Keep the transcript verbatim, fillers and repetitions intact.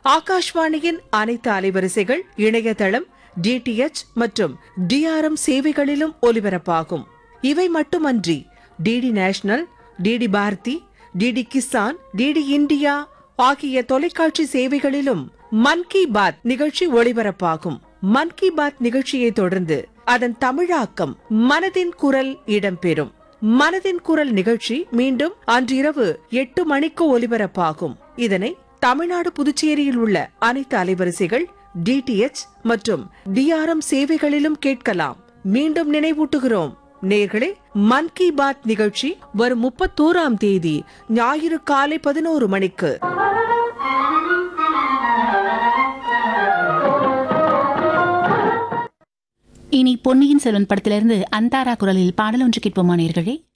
ஆகாஷ்வாணியின் அனைத்து அலைவரிசைகள், இணையதளம், டிடிஎச் மற்றும் டிஆர்எம் சேவைகளிலும் ஒலிபரப்பாகும். இவை மட்டுமன்றி DD national, DD Bharathi, DD Kisan, DD India ஆகிய தொலைக்காட்சி சேவைகளிலும் மன் கி பாத் நிகழ்ச்சி ஒளிபரப்பாகும். மன் கி பாத் நிகழ்ச்சியை தொடர்ந்து அதன் தமிழாக்கம் மனதின் குரல் இடம்பெறும். மனதின் குரல் நிகழ்ச்சி மீண்டும் அன்றிரவு எட்டு மணிக்கு ஒலிபரப்பாகும். இதனை தமிழ்நாடு, புதுச்சேரியில் உள்ள அனைத்து அலைவரிசைகள், டிடிஎச் மற்றும் டிஆர்எம் சேவைகளிலும் கேட்கலாம். மீண்டும் நினைவூட்டுகிறோம் நேயர்களே, மன் கி பாத் நிகழ்ச்சி வரும் முப்பத்தோராம் தேதி ஞாயிறு காலை பதினோரு மணிக்கு. இனி பொன்னியின் செல்வன் படத்திலிருந்து அந்தாரா குரலில் பாடல் ஒன்று கேட்போமா நேயர்களே?